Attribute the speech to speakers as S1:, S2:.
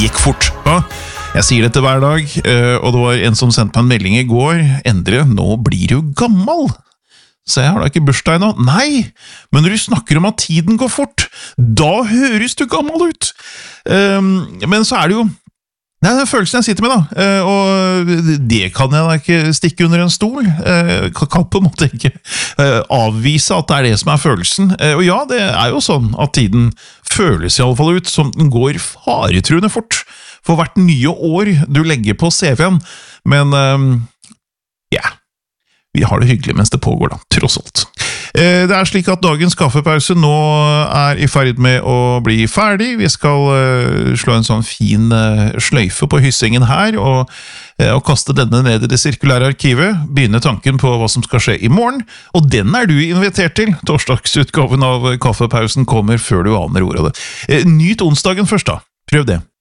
S1: gikk fort. Ja, jeg sier dette hver dag, og det var en som sendte meg en melding i går. Endre, nå blir du gammel. Så jeg har da ikke bursdag ennå. Nei, men når du snakker om at tiden går fort, da høres du gammel ut. Men så er det jo det er den følelsen jeg sitter med da, og det kan jeg da ikke stikke under en stol. Kan på en måte ikke avvise at det er det som er følelsen. Og ja, det er jo sånn at tiden føles i alle fall ut som den går faretruende fort for hvert nye år du legger på CV-en. Men ja, vi har det hyggelig mens det pågår da, tross alt. Det er slik at dagens kaffepause nå er i ferd med å bli ferdig. Vi skal slå en sånn fin sløyfe på hyssingen her, og kaste denne ned i det sirkulære arkivet, begynne tanken på hva som skal skje i morgen, og den er du invitert til. Torsdagsutgaven av kaffepausen kommer før du aner ordet av det. Nyt onsdagen først da, prøv det.